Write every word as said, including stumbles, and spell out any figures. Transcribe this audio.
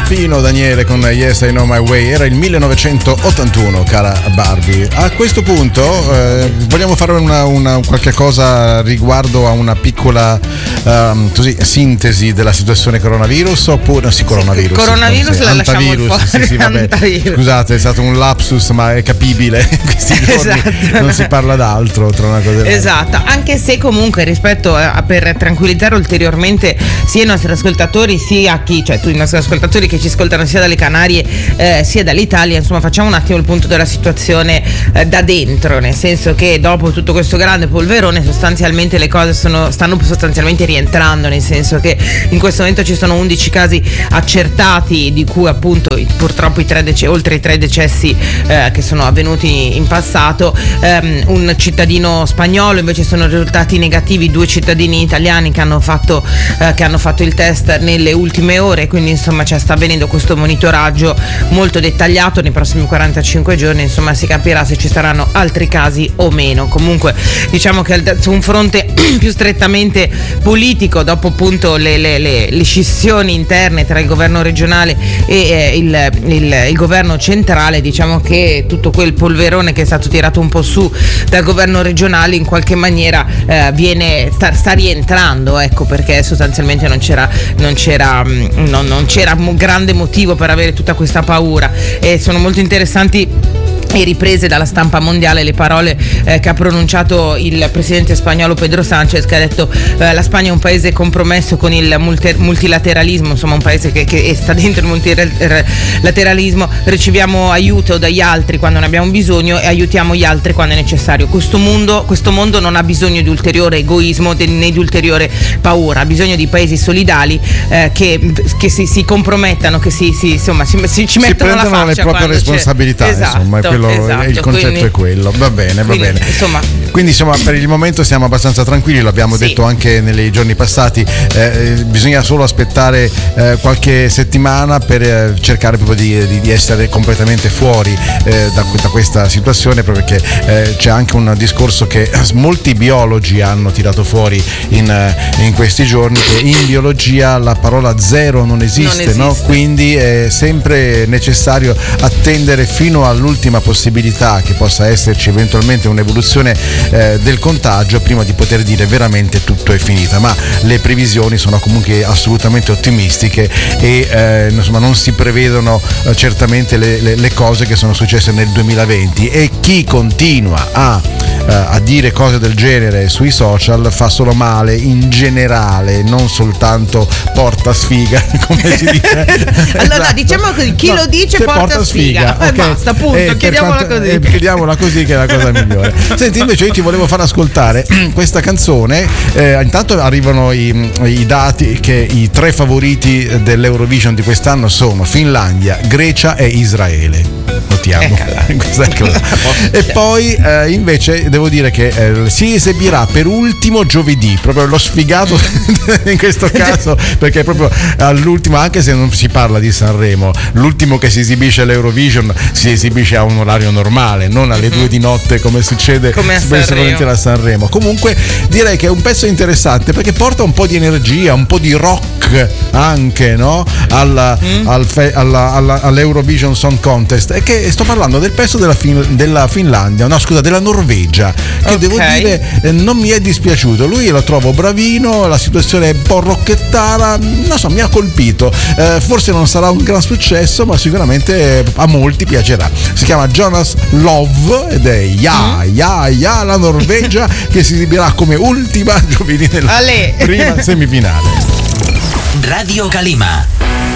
Pino Daniele con Yes I Know My Way. Era il millenovecentottantuno, cara Barbie. A questo punto eh, vogliamo fare una, una qualche cosa riguardo a una piccola um, così, sintesi della situazione coronavirus, oppure no, sì, coronavirus. Coronavirus sì, la lasciamo fuori. Sì, sì, vabbè. Scusate, è stato un lapsus, ma è capibile. In questi giorni esatto. Non si parla d'altro tra una cosa e esatto, l'altra. Anche se comunque rispetto a, per tranquillizzare ulteriormente sia i nostri ascoltatori sia chi, cioè tu i nostri ascoltatori che ci ascoltano sia dalle Canarie eh, sia dall'Italia, insomma facciamo un attimo il punto della situazione eh, da dentro, nel senso che dopo tutto questo grande polverone sostanzialmente le cose sono, stanno sostanzialmente rientrando, nel senso che in questo momento ci sono undici casi accertati, di cui appunto purtroppo i tre dece- oltre i tre decessi eh, che sono avvenuti in passato. Um, un cittadino spagnolo invece sono risultati negativi due cittadini italiani che hanno fatto uh, che hanno fatto il test nelle ultime ore, quindi insomma cioè, sta avvenendo questo monitoraggio molto dettagliato. Nei prossimi quarantacinque giorni insomma si capirà se ci saranno altri casi o meno. Comunque diciamo che su un fronte più strettamente politico, dopo appunto le, le, le, le scissioni interne tra il governo regionale e eh, il, il, il governo centrale, diciamo che tutto quel polverone che è stato tirato un po' su dal governo regionale in qualche maniera eh, viene sta, sta rientrando, ecco, perché sostanzialmente non c'era non c'era non, non c'era un grande motivo per avere tutta questa paura. E sono molto interessanti e riprese dalla stampa mondiale le parole eh, che ha pronunciato il presidente spagnolo Pedro Sánchez, che ha detto eh, la Spagna è un paese compromesso con il multi- multilateralismo, insomma un paese che, che sta dentro il multilateralismo, riceviamo aiuto dagli altri quando ne abbiamo bisogno e aiutiamo gli altri quando è necessario. Questo mondo, questo mondo non ha bisogno di ulteriore egoismo né di ulteriore paura, ha bisogno di paesi solidali eh, che, che si, si compromettano, che si, si, insomma, si, si ci mettono la faccia le proprie responsabilità, esatto, insomma, quello, esatto, il concetto quindi, è quello. Va bene, va quindi, bene. Insomma, quindi insomma per il momento siamo abbastanza tranquilli, l'abbiamo sì. detto anche nei giorni passati, eh, bisogna solo aspettare eh, qualche settimana per eh, cercare proprio di, di, di essere completamente fuori eh, da, da questa situazione, proprio perché eh, c'è anche un discorso che molti biologi hanno tirato fuori in, in questi giorni, che in biologia la parola zero non esiste, non esiste. No? Quindi è sempre necessario attendere fino all'ultima possibilità che possa esserci eventualmente un'evoluzione eh, del contagio prima di poter dire veramente tutto è finita, ma le previsioni sono comunque assolutamente ottimistiche e eh, insomma non si prevedono eh, certamente le, le, le cose che sono successe nel duemilaventi, e chi continua a, eh, a dire cose del genere sui social fa solo male in generale, non soltanto porta sfiga come si dice. Allora esatto. Diciamo così, chi no, lo dice porta, porta sfiga, sfiga. Okay. Basta, appunto, eh, chiediamola quanto, così eh, chiediamola così che è la cosa migliore. Senti, invece io ti volevo far ascoltare questa canzone, eh, intanto arrivano i, i dati che i tre favoriti dell'Eurovision di quest'anno sono Finlandia, Grecia e Israele. Notiamo questa cosa. E poi eh, invece devo dire che eh, si esibirà per ultimo giovedì, proprio lo sfigato in questo caso, perché proprio all'ultimo, anche se non si parla di Sanremo, l'ultimo che si esibisce all'Eurovision si esibisce a un orario normale, non alle due di notte come succede spesso volentieri a Sanremo. Comunque direi che è un pezzo interessante perché porta un po' di energia, un po' di rock anche, no? Alla, mm. al fe, alla, alla, all'Eurovision Song Contest, e che sto parlando del pezzo della, fin, della Finlandia, no scusa, della Norvegia, che okay. devo dire eh, non mi è dispiaciuto. Lui lo trovo bravino, la situazione è un po' rocchettara, non so, mi ha colpito. Eh, forse non sarà un gran successo, ma sicuramente a molti piacerà. Si chiama Jonas Love ed è Ya Ya Ya, la Norvegia, che si esibirà come ultima giovedì nella Ale. prima semifinale. Radio Calima.